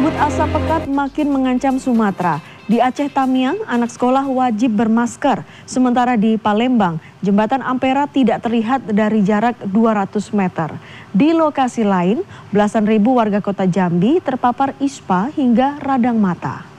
Kabut asap pekat makin mengancam Sumatera. Di Aceh Tamiang, anak sekolah wajib bermasker. Sementara di Palembang, jembatan Ampera tidak terlihat dari jarak 200 meter. Di lokasi lain, belasan ribu warga kota Jambi terpapar ispa hingga radang mata.